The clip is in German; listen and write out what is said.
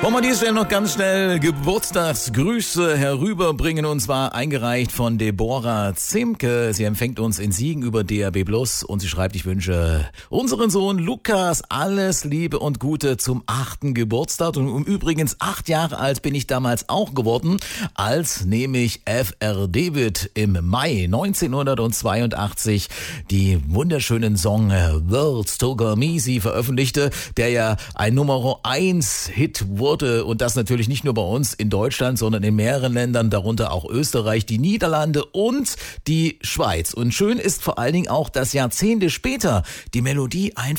Wollen wir an dieser Stelle noch ganz schnell Geburtstagsgrüße herüberbringen, und zwar eingereicht von Deborah Zimke. Sie empfängt uns in Siegen über DAB+ und sie schreibt: Ich wünsche unseren Sohn Lukas alles Liebe und Gute zum 8. Geburtstag. Und übrigens 8 Jahre alt bin ich damals auch geworden, als nämlich F.R. David im Mai 1982 die wunderschönen Song World's Took Me Sie veröffentlichte, der ja ein Nummer 1 Hit wurde, und das natürlich nicht nur bei uns in Deutschland, sondern in mehreren Ländern, darunter auch Österreich, die Niederlande und die Schweiz. Und schön ist vor allen Dingen auch, dass Jahrzehnte später die Melodie einfach